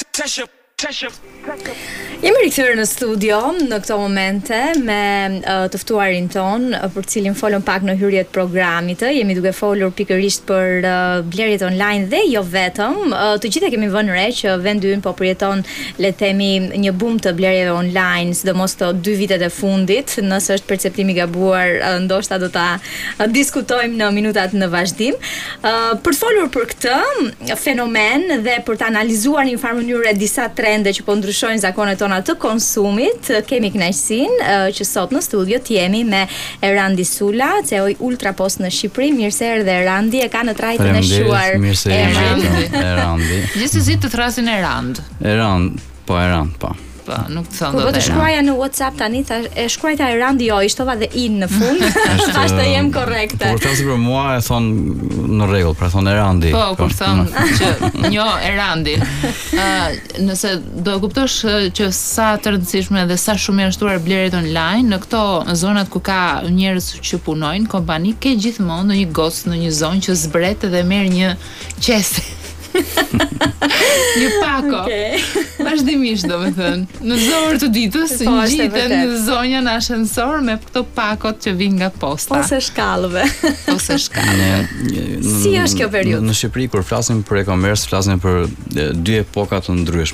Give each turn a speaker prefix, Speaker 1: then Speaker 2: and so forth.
Speaker 1: Jemi rikthyer në studio në këto momente me të ftuarin ton, për cilin folëm pak në hyrje të programit. Jemi duke folur pikërisht për blerjet online dhe jo vetëm. Të gjithë kemi vënë re që vendi ynë po përjeton, le të themi, një boom të blerjeve online, sidomos të 2 vitet e fundit. Nëse është perceptimi i gabuar, ndoshta do ta diskutojmë në minutat në vazhdim. Për të folur për këtë fenomen dhe për të analizuar në një farë mënyrë disa trende që po ndryshojnë zakonet tona të konsumit, kemi kënaqësinë që sot në studio të jemi me Erandi Sula, CEO i Ultrapost në Shqipëri. Mirë se erdhe Erandi, e ka në trajtën e shuar.
Speaker 2: Mirë se Erandi.
Speaker 3: Gjithsesi të thrasin Erand.
Speaker 2: Erand, po.
Speaker 3: Po, nuk të thonë
Speaker 1: do të shkruaja në WhatsApp tani, e shkruajta Erandi, jo, i shtova dhe in në fund. Thashë të jem korrekte.
Speaker 2: Por thasë për mua e thon në rregull, pra thon Erandi.
Speaker 3: Po, kur thon që njo Erandi. Nëse do e kuptosh që sa të rëndësishme dhe sa shumë janë shtuar blerjet online në këto zonat ku ka njerëz që punojnë, kompani, ke gjithmonë në një gocë, në një zonë që zbret dhe merr një qese. Një pako. Vazhdimisht, domethënë, në zorë të ditës ngjiten në zonja në ashensor me këto pakot që vijnë nga posta.
Speaker 1: Ose shkallëve. Si është kjo periudhë?
Speaker 2: Në Shqipëri kur flasim për e-commerce, flasim për 2 epoka të ndryshme.